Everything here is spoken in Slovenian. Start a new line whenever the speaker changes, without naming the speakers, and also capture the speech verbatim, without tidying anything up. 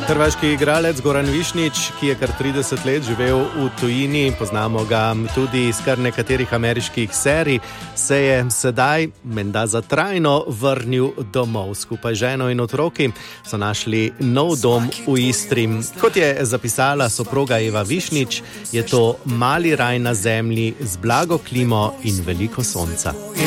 Hrvaški igralec Goran Višnjić, ki je kar trideset let živel v tujini, poznamo ga tudi iz kar nekaterih ameriških serij, se je sedaj menda za trajno vrnil domov. Skupaj z ženo in otroki so našli nov dom v Istri. Kot je zapisala soproga Eva Višnjić, je to mali raj na zemlji z blago klimo in veliko sonca.